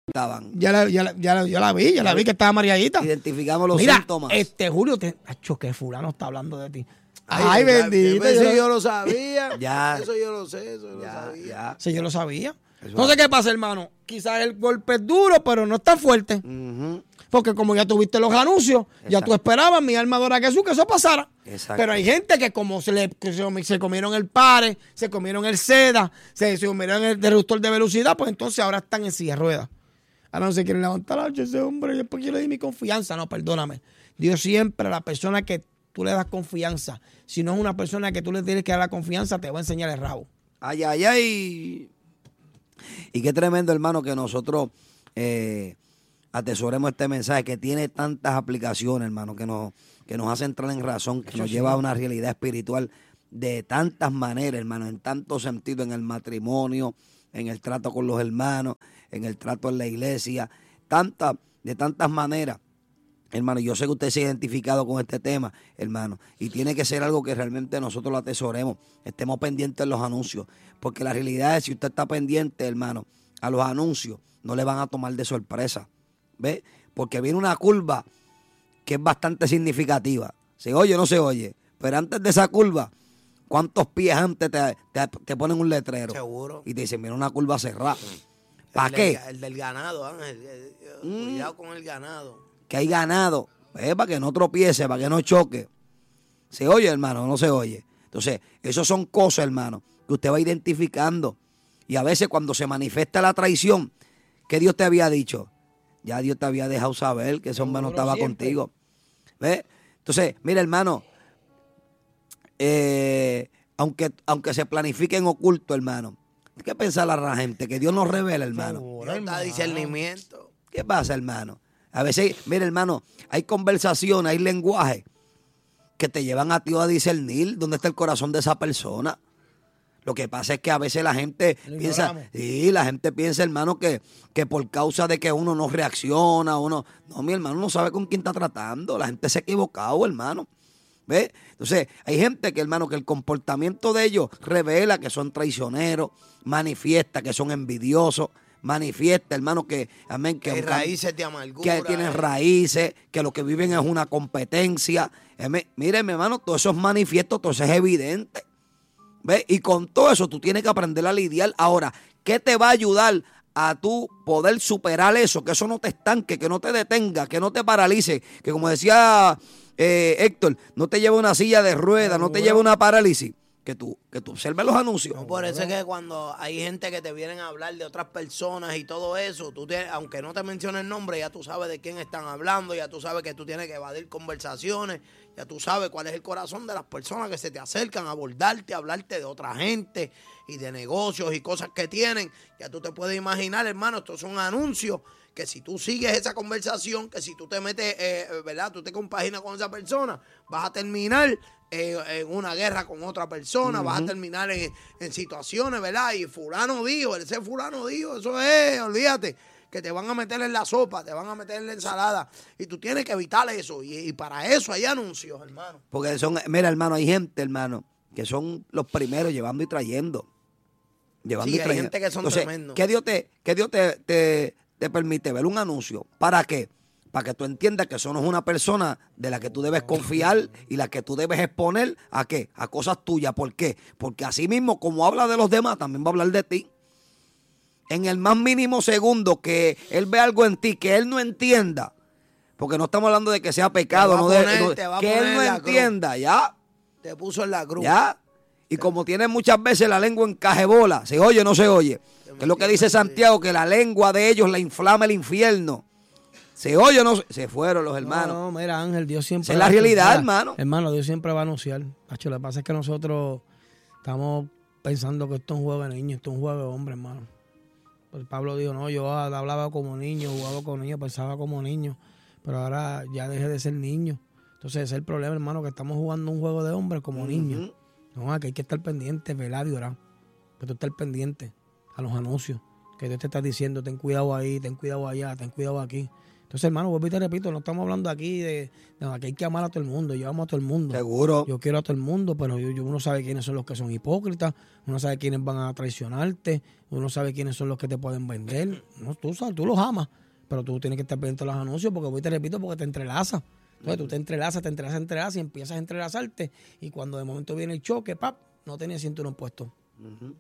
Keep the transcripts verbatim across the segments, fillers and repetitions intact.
estaban. Ya la, ya la, ya la, ya la vi, ya la vi que estaba mareadita. Identificamos los Mira, síntomas. este Julio, te, acho, que fulano está hablando de ti. Ay, Ay, ya, bendito. Eso yo, yo lo sabía. Ya. Eso yo lo sé, eso yo Ya, lo sabía. ya. Sí, yo lo sabía. Eso No sé qué pasa, hermano. Quizás el golpe es duro, pero no es tan fuerte. Ujú. Porque como ya tuviste los anuncios, ya tú esperabas, mi alma adora a Jesús, que eso pasara. Exacto. Pero hay gente que como se le que se, se comieron el pare, se comieron el seda, se, se comieron el reductor de velocidad, pues entonces ahora están en silla de ruedas. Ahora no se quieren levantar, "Ay, ese hombre, yo porque yo le di mi confianza". No, perdóname. Dios siempre, a la persona que tú le das confianza, si no es una persona que tú le tienes que dar la confianza, te va a enseñar el rabo. Ay, ay, ay. Y qué tremendo, hermano, que nosotros eh, atesoremos este mensaje que tiene tantas aplicaciones, hermano, que nos, que nos hace entrar en razón, que Eso nos sí. lleva a una realidad espiritual de tantas maneras, hermano, en tanto sentido, en el matrimonio, en el trato con los hermanos, en el trato en la iglesia, tanta, de tantas maneras. Hermano, yo sé que usted se ha identificado con este tema, hermano, y tiene que ser algo que realmente nosotros lo atesoremos, estemos pendientes de los anuncios, porque la realidad es, si usted está pendiente, hermano, a los anuncios, no le van a tomar de sorpresa, ¿ve? Porque viene una curva que es bastante significativa, se oye o no se oye, pero antes de esa curva, ¿cuántos pies antes te, te, te ponen un letrero? Seguro. Y te dicen, mira, una curva cerrada. ¿Para El qué? del- El del ganado, Ángel. eh, eh, Mm. Cuidado con el ganado. Que hay ganado, eh, para que no tropiece, para que no choque. ¿Se oye, hermano? No se oye. Entonces, eso son cosas, hermano, que usted va identificando. Y a veces cuando se manifiesta la traición, ¿qué Dios te había dicho? Ya Dios te había dejado saber que ese hombre no Seguro estaba siempre. contigo. ¿Ves? Entonces, mira, hermano, eh, aunque, aunque se planifique en oculto, hermano, ¿qué piensa la gente? Que Dios nos revela, hermano. Seguro, Dios da hermano. discernimiento. ¿Qué pasa, hermano? A veces, mira, hermano, hay conversaciones, hay lenguajes que te llevan a ti a discernir dónde está el corazón de esa persona. Lo que pasa es que a veces la gente Lo piensa, ignoramos. sí, la gente piensa, hermano, que, que por causa de que uno no reacciona, uno, no, mi hermano no sabe con quién está tratando, la gente se ha equivocado, hermano. ¿Ves? Entonces, hay gente que, hermano, que el comportamiento de ellos revela que son traicioneros, manifiesta que son envidiosos, manifiesta, hermano, que, amén, que, Que hay aunque- raíces de amargura. que tienen eh. raíces, que lo que viven es una competencia. Amén. Mire, mi hermano, todo eso es manifiesto, todo eso es evidente. ¿Ves? Y con todo eso tú tienes que aprender a lidiar. Ahora, ¿qué te va a ayudar a tú poder superar eso? Que eso no te estanque, que no te detenga, que no te paralice. Que como decía eh, Héctor, no te lleve una silla de ruedas, no te lleve una parálisis. Que tú, que tú observes los anuncios. No, por eso es que cuando hay gente que te vienen a hablar de otras personas y todo eso, tú tienes, aunque no te mencione el nombre, ya tú sabes de quién están hablando, ya tú sabes que tú tienes que evadir conversaciones, ya tú sabes cuál es el corazón de las personas que se te acercan a abordarte, a hablarte de otra gente y de negocios y cosas que tienen. Ya tú te puedes imaginar, hermano, estos son anuncios que si tú sigues esa conversación, que si tú te metes, eh, ¿verdad? Tú te compaginas con esa persona, vas a terminar eh, en una guerra con otra persona, vas a terminar en, en situaciones, ¿verdad? Y fulano dijo, ese fulano dijo, eso es, olvídate, que te van a meter en la sopa, te van a meter en la ensalada, y tú tienes que evitar eso, y, y para eso hay anuncios, hermano. Porque son, mira, hermano, hay gente, hermano, que son los primeros llevando y trayendo. Llevando Sí, y hay trayendo. gente que son Entonces, tremendos. ¿qué Dios te, qué Dios te, te, te permite ver un anuncio? ¿Para qué? Para que tú entiendas que eso no es una persona de la que tú debes confiar y la que tú debes exponer a qué, a cosas tuyas. ¿Por qué? Porque así mismo, como habla de los demás, también va a hablar de ti. En el más mínimo segundo que él ve algo en ti que él no entienda, porque no estamos hablando de que sea pecado, Te va a no de- poner- no- te va a que poner él no en la cruz. entienda, ya, Te puso en la cruz. ya. Y como tiene muchas veces la lengua en cajebola, ¿se oye o no se oye? Que es lo que dice Santiago, que la lengua de ellos la inflama el infierno. ¿Se oye o no se? Se fueron los hermanos. No, no, mira, Ángel, Dios siempre... Esa es la va a- realidad, mira, hermano. Hermano, Dios siempre va a anunciar. Hacho, lo que pasa es que nosotros estamos pensando que esto es un juego de niños, esto es un juego de hombres, hermano. Pues Pablo dijo, no, yo hablaba como niño, jugaba con niños, pensaba como niño, pero ahora ya dejé de ser niño. Entonces ese es el problema, hermano, que estamos jugando un juego de hombres como niños. No, que hay que estar pendiente, velar y orar. Que tú estés pendiente a los anuncios. Que Dios te está diciendo, ten cuidado ahí, ten cuidado allá, ten cuidado aquí. Entonces, hermano, vuelvo y te repito, no estamos hablando aquí de, de que hay que amar a todo el mundo. Yo amo a todo el mundo. Seguro. Yo quiero a todo el mundo, pero yo, yo- uno sabe quiénes son los que son hipócritas, uno sabe quiénes van a traicionarte, uno sabe quiénes son los que te pueden vender. No, tú sabes, tú los amas, pero tú tienes que estar pendiente de los anuncios porque, voy y te repito, porque te entrelazas. Entonces, tú te entrelazas, te entrelazas, entrelazas y empiezas a entrelazarte. Y cuando de momento viene el choque, pap, no tenías cinturón puesto. Ujú.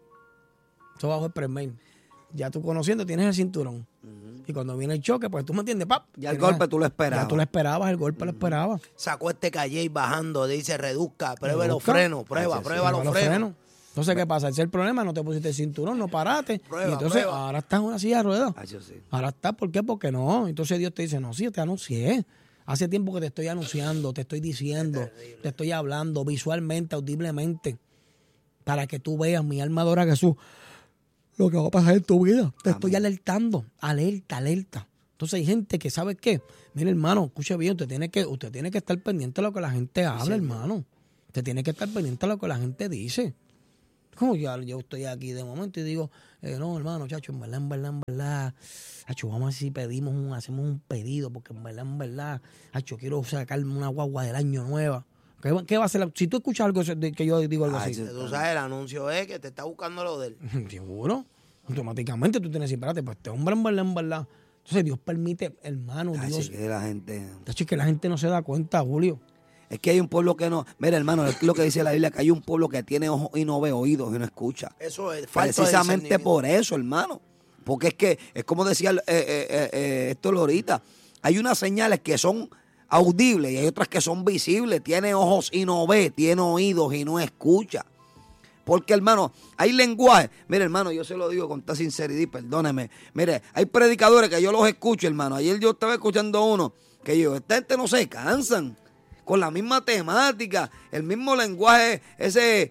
Eso bajo el pre-mail. Ya tú conociendo tienes el cinturón. Y cuando viene el choque, pues tú me entiendes, pap. Ya el tienes- golpe tú lo esperabas. Ya tú lo esperabas, el golpe lo esperabas. Sacó este calle bajando, dice reduzca, pruebe los Reduzca. frenos, prueba, Ay, sí, prueba sí, los frenos. Entonces, ¿qué pasa? Ese es el problema, no te pusiste el cinturón, no paraste. Prueba, y entonces, prueba. ahora estás en una silla de ruedas. Ah, eso sí. Ahora estás, ¿por qué? Porque no. Entonces Dios te dice, no, sí, yo te anuncié. Hace tiempo que te estoy anunciando, te estoy diciendo, te estoy hablando visualmente, audiblemente, para que tú veas, mi alma adora a Jesús, lo que va a pasar en tu vida. Te estoy alertando, alerta, alerta. Entonces hay gente que, ¿sabe qué? Mire, hermano, escuche bien, usted tiene que, usted tiene que estar pendiente de lo que la gente habla, hermano. Usted tiene que estar pendiente de lo que la gente dice. Como yo, yo estoy aquí de momento y digo, eh, no, hermano, chacho, en verdad, en verdad, en verdad, chacho, vamos a ver si pedimos un, hacemos un pedido, porque en verdad, en verdad, chacho, quiero sacarme una guagua del año nueva. ¿Qué, va- qué va a hacer? la- Si tú escuchas algo de que yo digo algo Ay, así, sí. Tú sabes, el anuncio es que te está buscando lo de él. seguro, automáticamente tú tienes que decir, espérate, pues este hombre en verdad, en verdad. Entonces Dios permite, hermano, Ay, Dios, sí, que la gente... chacho, es que la gente no se da cuenta, Julio. Es que hay un pueblo que no... Mira, hermano, es lo que dice la Biblia, que hay un pueblo que tiene ojos y no ve, oídos y no escucha. Eso es falta de Precisamente discernimiento. por eso, hermano. Porque es que, es como decía eh, eh, eh, eh, esto ahorita, hay unas señales que son audibles y hay otras que son visibles. Tiene ojos y no ve, tiene oídos y no escucha. Porque, hermano, hay lenguaje. Mire, hermano, yo se lo digo con toda sinceridad y perdóneme. Mire, hay predicadores que yo los escucho, hermano. Ayer yo estaba escuchando uno que yo, esta gente no se cansan con la misma temática, el mismo lenguaje, ese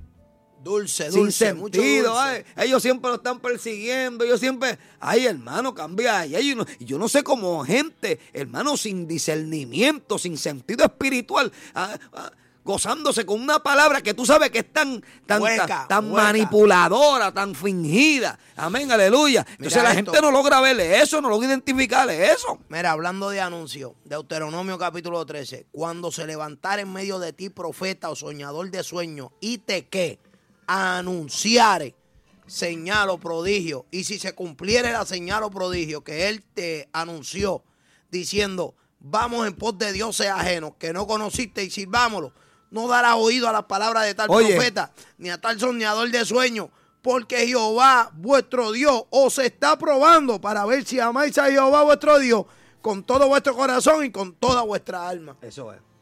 Dulce, sin dulce, mucho sentido. dulce. Ay, ellos siempre lo están persiguiendo, ellos siempre, ay, hermano, cambia ahí. Ay, yo, no, yo no sé cómo gente, hermano, sin discernimiento, sin sentido espiritual, ah, ah, gozándose con una palabra que tú sabes que es tan, tan, Hueca, tan, tan hueca. manipuladora, tan fingida. Amén, aleluya. Entonces Mira la esto. gente no logra verle eso, no logra identificarle eso. Mira, hablando de anuncio, Deuteronomio capítulo trece, cuando se levantare en medio de ti profeta o soñador de sueño y te que anunciare señal o prodigio, y si se cumpliere la señal o prodigio que él te anunció, diciendo, vamos en pos de dioses ajenos que no conociste y sirvámoslo, no darás oído a las palabras de tal Oye. profeta, ni a tal soñador de sueño, porque Jehová, vuestro Dios, os está probando para ver si amáis a Jehová, vuestro Dios, con todo vuestro corazón y con toda vuestra alma. Eso es.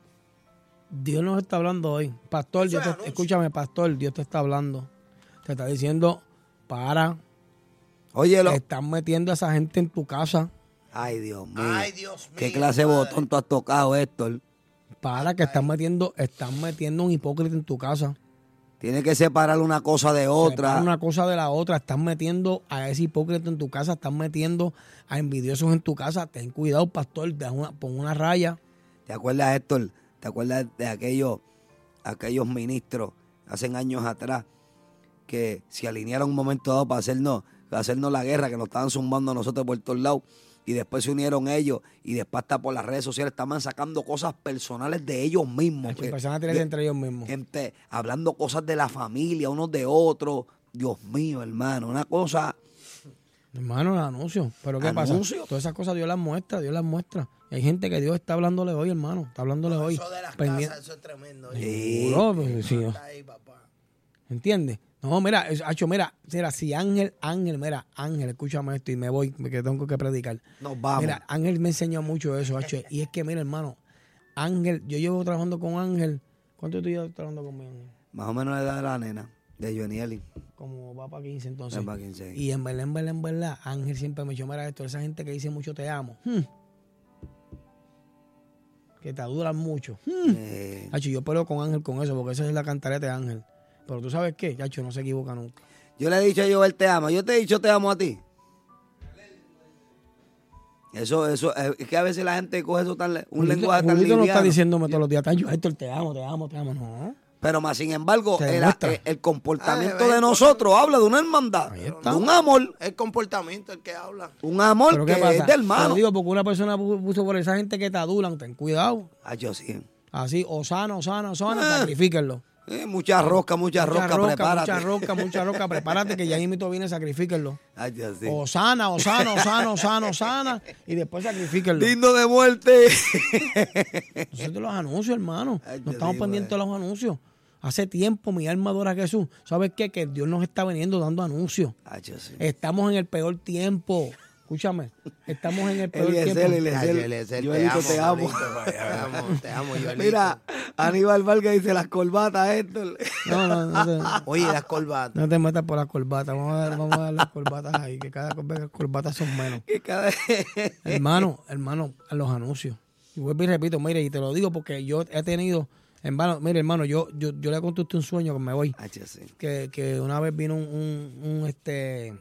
Dios nos está hablando hoy. Pastor, Eso Dios es te- anuncio. escúchame, pastor, Dios te está hablando. Te está diciendo, para, Óyelo. están metiendo a esa gente en tu casa. Ay, Dios mío. Ay, Dios mío. ¿Qué clase de Padre. botón tú has tocado, Héctor? Para, que están metiendo, están metiendo un hipócrita en tu casa. Tiene que separar una cosa de otra. Separa una cosa de la otra. Están metiendo a ese hipócrita en tu casa. Están metiendo a envidiosos en tu casa. Ten cuidado, pastor. Deja una, pon una raya. ¿Te acuerdas, Héctor? ¿Te acuerdas de aquellos, aquellos ministros hace años atrás que se alinearon un momento dado para hacernos, para hacernos la guerra, que nos estaban zumbando a nosotros por todos lados? Y después se unieron ellos y después hasta por las redes sociales estaban sacando cosas personales de ellos mismos. Que que- empezaron a tirarse que- entre ellos mismos. gente hablando cosas de la familia, unos de otros. Dios mío, hermano, una cosa... Hermano, el anuncio. Pero ¿qué ¿Anuncio? pasa? Todas esas cosas Dios las muestra, Dios las muestra. Y hay gente que Dios está hablándole hoy, hermano. Está hablándole hoy. Eso de las Pendiente- casas, eso es tremendo. Sí. Seguro, pues, sí. Está ahí, papá. ¿Entiendes? No, mira, es- Hacho, mira, mira, si Ángel, Ángel, mira, Ángel, escúchame esto y me voy, que tengo que predicar. Nos vamos. Mira, Ángel me enseñó mucho eso, Hacho. Y es que, mira, hermano, Ángel, yo llevo trabajando con Ángel. ¿Cuánto tú llevas trabajando con mi Ángel? Más o menos la edad de la nena, de Johnny Como va para quince entonces. Va pa' quince. Y en verdad, en verdad, en verdad, Ángel siempre me echó, mira esto, esa gente que dice mucho te amo. hmm, que te adulan mucho. hmm. Eh, Hacho, yo peleo con Ángel con eso, porque esa es la cantareta de Ángel. Pero tú sabes qué, Hacho, no se equivoca nunca. yo le he dicho a Joel te amo. Yo te he dicho te amo a ti. Eso, eso, eh, es que a veces la gente coge eso tan, le- un Julito- lenguaje tan Julito no está liviano. diciéndome todos los días, Tacho, Héctor, te amo, te amo, te amo. No. Pero más sin embargo, Se el, demuestra. el- el comportamiento Ah, de eh, nosotros habla de una hermandad, Ahí está. de un amor, El comportamiento el que habla. un amor Pero que ¿qué pasa? es del Te lo hermano. digo porque una persona pu- puso por esa gente que te adulan, ten cuidado. Ah, yo sí. Así, Osana, Osana, Osana, Ah. sacrifíquenlo. Eh, mucha rosca, mucha, Mucha rosca, rosca, prepárate. mucha rosca, mucha rosca, prepárate que ya mismo viene, sacrifíquenlo. Ah, yo sí. Osana, Osana, Osana, Osana, Osana, y después sacrifíquenlo. Digno de muerte. Nosotros los anuncios, hermano. Ay, No yo estamos digo, pendientes eh. de los anuncios. Hace tiempo, mi alma adora a Jesús. ¿Sabes qué? Que Dios nos está veniendo dando anuncios. Ah, yo sí. Estamos en el peor tiempo. Escúchame. Estamos en el peor Eliezer, tiempo. Eliezer, Ay, Eliezer, Joelito, te amo. manito, te amo, te amo, Joelito. Mira, Aníbal Vargas dice las corbatas, Héctor. No, no, no te, Oye, las corbatas. no te metas por las corbatas. Vamos a, dar, vamos a dar las corbatas ahí, que cada vez las corbatas son menos. Que cada... Hermano, hermano, a los anuncios. Y vuelvo y repito, mire, y te lo digo porque yo he tenido, hermano, mire, hermano, yo, yo, yo le conté a usted un sueño que me voy. Ah, yo sí. Que, que una vez vino un, un, un, este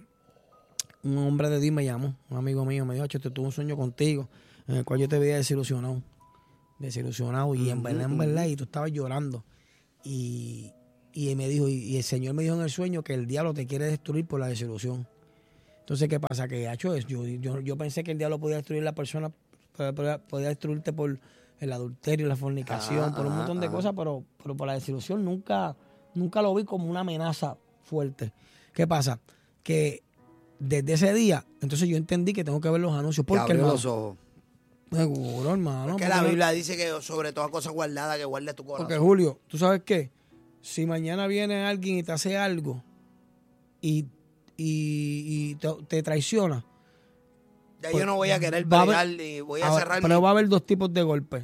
un hombre de Dios me llamó, un amigo mío, me dijo, "Acho, te tuve un sueño contigo, en el cual yo te veía desilusionado, desilusionado, y en verdad, en verdad, y tú estabas llorando. Y, y me dijo, y, y el Señor me dijo en el sueño que el diablo te quiere destruir por la desilusión. Entonces, ¿qué pasa? Que, hacho, es, yo, yo, yo pensé que el diablo podía destruir a la persona, podía, podía destruirte por el adulterio, la fornicación, Ajá, por un ajá, montón de ajá. cosas, pero, pero por la desilusión nunca, nunca lo vi como una amenaza fuerte. ¿Qué pasa? Que desde ese día, entonces yo entendí que tengo que ver los anuncios. Te Porque, abrió hermano, los ojos. seguro, hermano. Que porque la no- Biblia dice que sobre toda cosa guardada, que guarde tu corazón. Porque, Julio, ¿tú sabes qué? Si mañana viene alguien y te hace algo y, y, y te, te traiciona, Ya yo no voy a querer va a bregar haber- y voy a ahora, cerrar pero mi... va a haber dos tipos de golpes.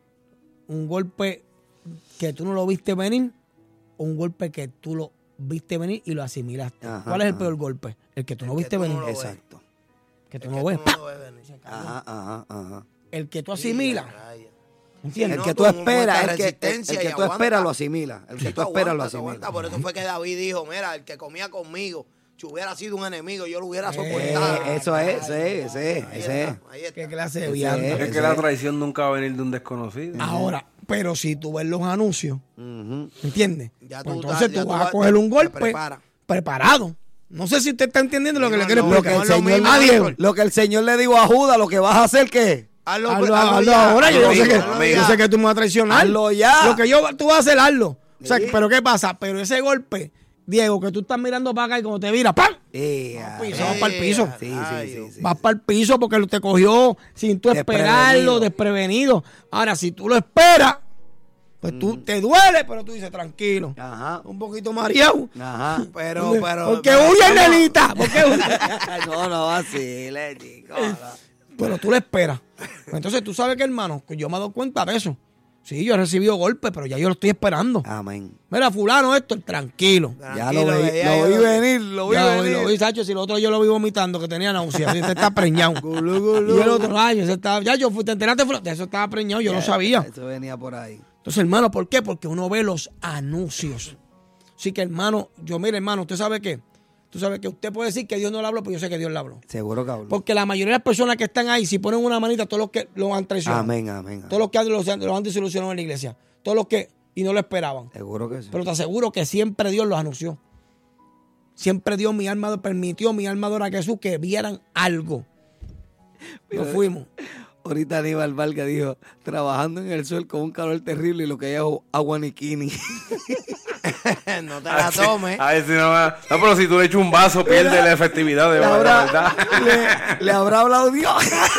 Un golpe que tú no lo viste venir o un golpe que tú lo viste venir y lo asimilaste. Ajá, ¿Cuál es el ajá. peor golpe? El que tú no El que viste tú no venir. lo ves. Exacto. Que tú Es no que ves. tú ¡pa! no lo ves venir. Ajá, ajá, ajá. El que tú asimilas. Raya. ¿Entiendes? El no, que tú tú esperas, muestras el que, el, resistencia el que y tú aguanta. esperas lo asimila. El que Sí, tú esperas lo aguanta, asimila. aguanta. Por eso fue que David dijo, mira, el que comía conmigo, si hubiera sido un enemigo, yo lo hubiera Eh, soportado. eso es, ese, ese, Ahí ese. está, ahí está. ¿Qué clase de Ese vianda? es. Es que la traición nunca va a venir de un desconocido. Ahora, pero si tú ves los anuncios, Ujú. ¿entiendes? Ya Pues tú entonces estás- ya tú tú vas a vas- coger un te golpe preparas. preparado. No sé si usted está entendiendo lo que No, le quiero no, Lo explicar. que, el no es lo Señor, mismo, ah, Diego, Héctor. lo que el Señor le dijo a Judas, lo que vas a hacer, ¿qué? Hazlo, Hazlo, hazlo hazlo ya. ahora, yo, hazlo sé que, ya. Hazlo yo ya. sé que tú me vas a traicionar. Hazlo ya. Lo que yo, tú vas a hacer, hazlo. O sea, Sí. pero ¿qué pasa? Pero ese golpe, Diego, que tú estás mirando para acá y cuando te vira, ¡pam! Eh, Pues, ah, vas para el piso. Sí, sí, sí, sí. Vas para el piso porque te cogió sin tú esperarlo, Desprevenido. desprevenido. Ahora, si tú lo esperas, pues tú te duele, pero tú dices, tranquilo. Ajá, Un poquito mareado. ajá. Pero, pero... Porque pero- huye, nenita. Porque huye. No, no, así, le chico. no. Pero tú le esperas. Entonces tú sabes que, hermano, que yo me he dado cuenta de eso. Sí, yo he recibido golpes, pero ya yo lo estoy esperando. Amén. Mira, fulano, esto, tranquilo. Ya lo Tranquilo, vi, que ya lo yo- vi venir, lo vi Ya lo vi, venir. lo vi, Sacho, si el otro yo lo vi vomitando, que tenía náuseas, si este está preñado. Gulú, gulú. Y el otro, ay, ese estaba, ya yo fui, te enteraste, fulano? De eso estaba preñado, yo no sabía. Eso venía por ahí. Entonces, hermano, ¿por qué? Porque uno ve los anuncios. Así que, hermano, yo, mire, hermano, ¿usted sabe qué? Tú sabes que usted puede decir que Dios no le habló, pero yo sé que Dios le habló. Seguro que habló. Porque la mayoría de las personas que están ahí, si ponen una manita, todos los que lo han traicionado. Amén, amén. Todos los que han- los, han- los han desilusionado en la iglesia. Todos los que, y no lo esperaban. Seguro que sí. Pero te aseguro que siempre Dios los anunció. Siempre Dios, mi alma, permitió, mi alma adora a Jesús, que vieran algo. Nos fuimos. Ahorita Aníbal Vargas dijo, trabajando en el sol con un calor terrible y lo que hay es agua nikini. No te la tomes. A ver si no va. No, pero si tú le echas un vaso, pierde la efectividad de Le la habrá, verdad. le, le habrá hablado Dios.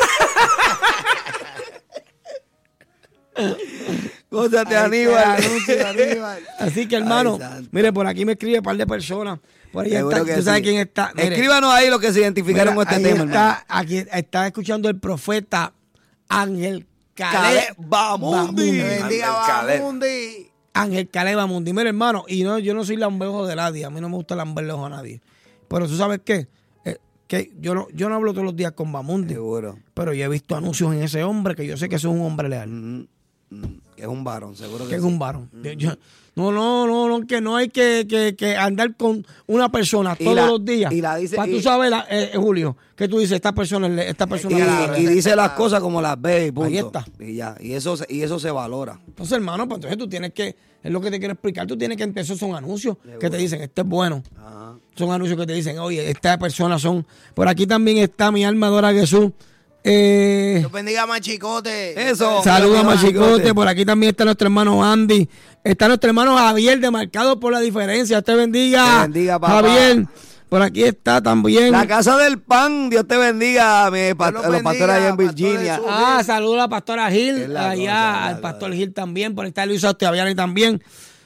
Gózate, Aníbal. Así que, hermano, Ay, santo. mire, por aquí me escribe un par de personas. Por ahí Seguro está, que ¿tú sabes sí. quién está? Mire, Escríbanos ahí los que se identificaron mira, con este ahí tema. hermano. está, aquí está escuchando el profeta Ángel Caleb Caleb Bamundi. Que bendiga Ángel Caleb. Bamundi. Ángel Caleb Bamundi. Mira, hermano, y no, yo no soy lambejo de nadie, a mí no me gusta lamberlejo a nadie. Pero tú sabes qué, Eh, que yo no, yo no hablo todos los días con Bamundi, Seguro. pero yo he visto anuncios en ese hombre que yo sé que eso es un hombre leal, Mm, mm, que es un varón, seguro que que es sí. un varón. Yo- yo- No, no, no, no, que no hay que, que, que andar con una persona Y todos la- los días. y la dice- Para y- tú saber, la- eh, Julio, que tú dices, esta persona, es le- esta persona. Y, es Claro, la- y dice las cosas como las ve y punto. Ahí está. Y ya, y eso, se- y eso se valora. Entonces, hermano, pues entonces tú tienes que, es lo que te quiero explicar, tú tienes que entender, esos son anuncios que te dicen, este es bueno. Ajá. Son anuncios que te dicen, oye, estas personas son. Por aquí también está mi alma adora a Jesús. Eh, Dios bendiga a Machicote. Eso. Saludos a Machicote. Machicote. Por aquí también está nuestro hermano Andy. Está nuestro hermano Javier, de Marcado por la Diferencia. Te bendiga. Te bendiga, papá. Javier. Por aquí está también. La casa del pan, Dios te bendiga, mi pa- los los bendiga, pastores allá en Pastor Virginia. Jesús. Ah, saludos a la pastora Gil. Es la Allá, cosa, es la al pastor cosa. Gil también. Por ahí está Luisa Osteaviani también.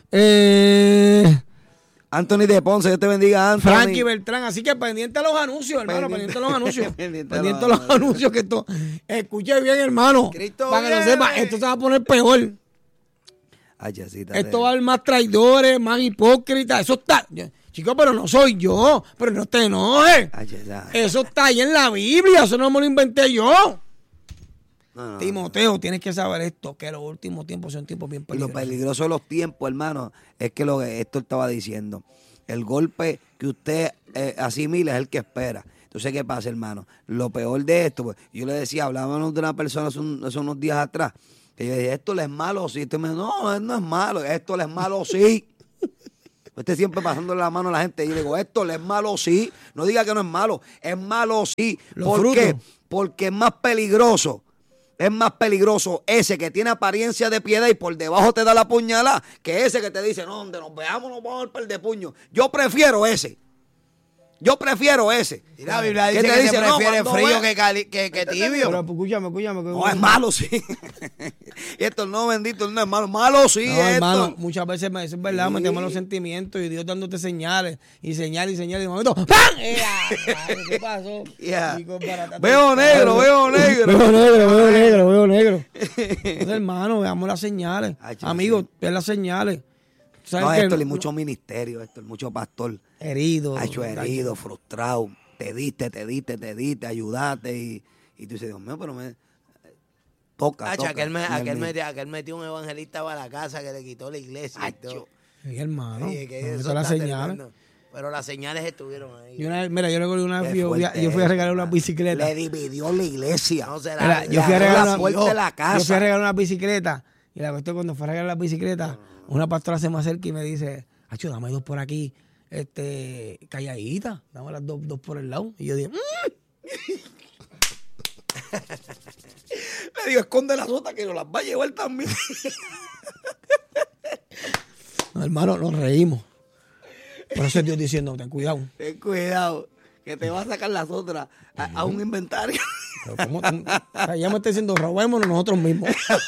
Eh, Anthony de Ponce, Dios te bendiga, Anthony. Frankie Beltrán. Así que pendiente a los anuncios, hermano. Pendiente- Pendiente a los anuncios. pendiente pendiente a a los los anuncios. Que esto. Escuche bien, hermano. Cristo para que lo viene. sepa, esto se va a poner peor. Ay, Yesita, Esto te- va a haber más traidores, más hipócritas. Eso está. Chicos, pero no soy yo. Pero no te enojes. Ay, Yesita. Eso está ahí en la Biblia. Eso no me lo inventé yo. No, no, Timoteo, tienes que saber esto, que los últimos tiempos son tiempos bien Y lo peligrosos. peligroso de los tiempos, hermano, es que lo que Héctor estaba diciendo, el golpe que usted eh, asimila es el que espera. Entonces, ¿qué pasa, hermano? Lo peor de esto, pues, yo le decía, hablábamos de una persona hace, un- hace unos días atrás, que yo dije, esto le es malo, sí. Usted me dijo, no, él no es malo, esto le es malo, sí. Usted siempre pasándole la mano a la gente y yo le digo, esto le es malo, sí. No diga que no es malo, es malo, sí. Los ¿Por frutos. qué? Porque es más peligroso. Es más peligroso ese que tiene apariencia de piedad y por debajo te da la puñalada que ese que te dice, no, donde nos veamos nos vamos a dar par de puño. Yo prefiero ese. Yo prefiero ese. Y la Biblia ¿Qué dice te que dice? se No, prefiere cuando frío ve- que, cali- que, que tibio. Pero pues, escúchame, escúchame. No, es malo, sí. Y esto no, bendito, no es malo. Malo, sí, No, esto. hermano, muchas veces me es verdad, Sí. metemos los sentimientos y Dios dándote señales y señales y señales y de momento ¡pam! ¡Eh, ah, ¿qué pasó? Yeah. Chico, barata- Veo negro, veo negro. Veo negro, veo negro, veo negro. Entonces, hermano, veamos las señales. Ay, chico, Amigos, ve las señales. ¿Sabes No, qué? Héctor, y mucho ministerio, Héctor, mucho pastor. Herido. Ha hecho herido, frustrado. Te diste, te diste, te diste, ayudaste. Y, y tú dices, Dios mío, pero me. Toca, Acho, toca. aquel, me- Y él aquel, me- metió, aquel metió un evangelista para la casa que le quitó la iglesia. y Acho. todo. Sí, hermano. Sí, que no eso meto las está señales. tremendo. Pero las señales estuvieron ahí. Yo una vez- mira, yo recuerdo una vez Qué yo, fui a- fuerte yo fui a es, regalar una hermano. bicicleta. Le dividió la iglesia. No se la, Mira, yo la- fui a la regalar una, puerta de la casa. yo fui a regalar una bicicleta y la cuestión cuando fui a regalar la bicicleta, una pastora se me acerca y me dice, Acho, dame dos por aquí, este, calladitas, dame las dos, dos por el lado. Y yo dije, "Mm". Le digo, esconde las otras que nos las va a llevar también. No, hermano, nos reímos. Por eso es Dios diciendo, ten cuidado. Ten cuidado, que te va a sacar las otras a, a un inventario. Pero ¿cómo tú? O sea, ya me está diciendo, robémonos nosotros mismos.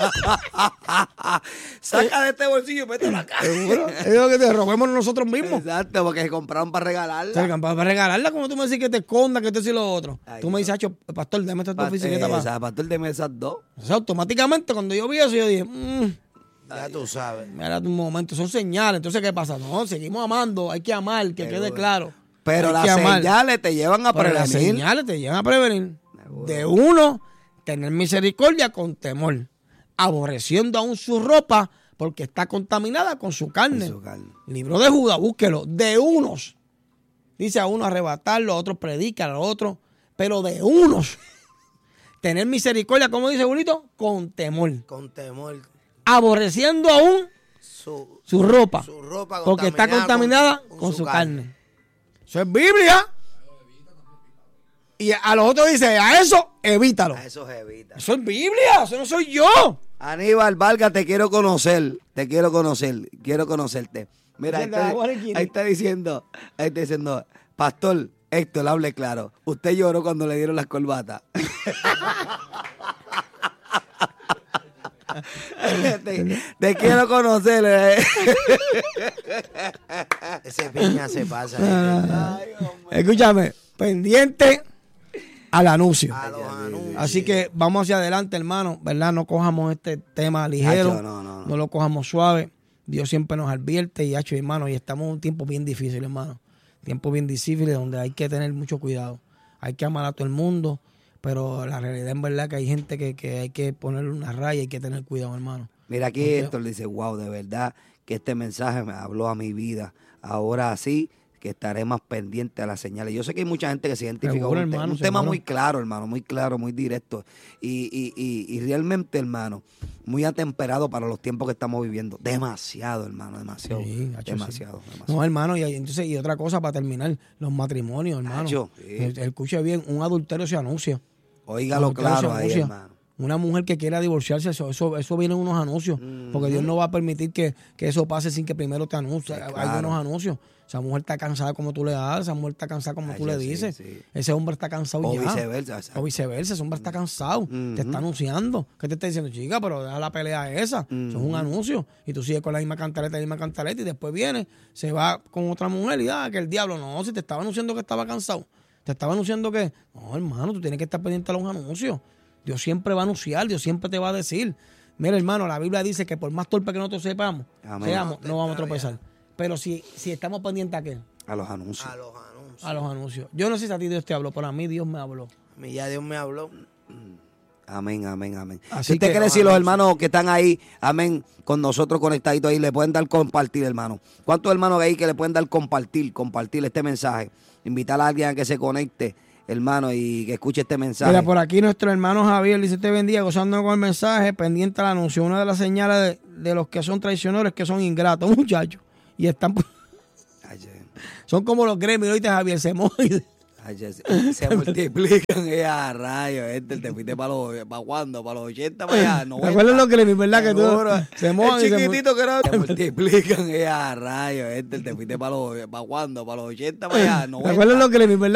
Saca de este bolsillo y mételo acá. Seguro. Es lo que te robémonos nosotros mismos. Exacto, porque se compraron para O sea, regalarla. que para regalarla, como tú me dices que te escondas, que esto y lo otro. Ay, tú me dices, Acho, pastor, déjame estas dos Pa- bicicletas eh, para. o sea, pastor, deme esas dos. O sea, automáticamente cuando yo vi eso, yo dije, mmm, Ya tú sabes. mira un momento, son señales. Entonces, ¿qué pasa? No, seguimos amando, hay que amar, que quede claro. Pero Hay las que amar. señales te llevan a Pero las prevenir. señales te llevan a prevenir. De uno, tener misericordia con temor, aborreciendo aún su ropa porque está contaminada con su carne. Con su carne. Libro de Judas, búsquelo. De unos. Dice a uno arrebatarlo, a otros predican, a otros, pero de unos. Tener misericordia, como dice Julito, con temor. Con temor. Aborreciendo aún Su, su ropa. su ropa porque está contaminada con, su carne. Eso es Biblia. Y a los otros dice, a eso evítalo. A eso se evita. Eso es Biblia, eso no soy yo. Aníbal Vargas, te quiero conocer. Te quiero conocer. Quiero conocerte. Mira, ahí Siéntate, está, Juaniquini. ahí está diciendo, ahí está diciendo, Pastor, Héctor, hable claro. Usted lloró cuando le dieron las corbatas. te, te quiero conocer. eh. Ese piña se pasa. Ay, hombre. Escúchame, pendiente al anuncio. A los anuncios. Así que vamos hacia adelante, hermano, ¿verdad? No cojamos este tema ligero, Acho, no, no, no. no lo cojamos suave. Dios siempre nos advierte y, hacho, hermano, y estamos en un tiempo bien difícil, hermano. Tiempo bien difícil donde hay que tener mucho cuidado. Hay que amar a todo el mundo, pero la realidad en verdad que hay gente que, que hay que ponerle una raya y hay que tener cuidado, hermano. Mira aquí Porque- Héctor dice, wow, de verdad que este mensaje me habló a mi vida. Ahora sí que estaré más pendiente a las señales. Yo sé que hay mucha gente que se identifica Seguro, con un, te- hermano, un tema seguro. muy claro, hermano, muy claro, muy directo. Y, y, y, y realmente, hermano, muy atemperado para los tiempos que estamos viviendo. Demasiado, hermano, demasiado. Sí, hacho, demasiado, sí. demasiado. No, hermano, y, y entonces, y otra cosa para terminar, los matrimonios, hermano. Hacho, sí. Eh, Escuche bien, un adulterio se anuncia. Óigalo Adulterio claro se ahí, anuncia. hermano. Una mujer que quiera divorciarse, eso, eso, eso viene en unos anuncios. Porque Dios no va a permitir que, que eso pase sin que primero te anuncie. Sí, Hay claro. unos anuncios. Esa mujer está cansada como tú le das, esa mujer está cansada como Ay, tú le sí, dices. sí. Ese hombre está cansado O ya. viceversa, exacto. O viceversa, ese hombre está cansado. Te está anunciando. ¿Qué te está diciendo, chica? Pero deja la pelea esa. Eso es un anuncio. Y tú sigues con la misma cantaleta, la misma cantaleta, y después viene, se va con otra mujer y ah, que el diablo. No, si te estaba anunciando que estaba cansado. Te estaba anunciando que, no, hermano, tú tienes que estar pendiente a los anuncios. Dios siempre va a anunciar, Dios siempre te va a decir. Mira, hermano, la Biblia dice que por más torpe que nosotros sepamos, Amén. seamos, no vamos a tropezar. Pero si, si estamos pendientes a qué? A los anuncios. A los anuncios. A los anuncios. Yo no sé si a ti Dios te habló, pero a mí Dios me habló. A mí ya Dios me habló. Amén, amén, amén. Así Si usted que, quiere no, decir los no, hermanos que están ahí, amén, con nosotros conectaditos ahí, le pueden dar compartir, hermano. ¿Cuántos hermanos hay que le pueden dar compartir, compartir este mensaje? Invitar a alguien a que se conecte, hermano, y que escuche este mensaje. Mira, por aquí nuestro hermano Javier dice, te bendiga, gozando con el mensaje, pendiente al anuncio. Una de las señales de, de los que son traicioneros es que son ingratos, muchachos. Y están, Ay, sí. son como los gremios, ¿oíste, Javier? Se mojan. Ay, sí, se, se multiplican, eh, a rayos, este, te fuiste para los, ¿para cuándo? Para los ochenta, para allá, ¿Te noventa. acuerdas los gremios, verdad? Que Seguro. tú, se mojan y El se chiquitito que era. Se multiplican, eh, a rayos, este, te fuiste para los, ¿para cuándo? Para los ochenta, para allá, ¿Te noventa. acuerdas los gremios, verdad?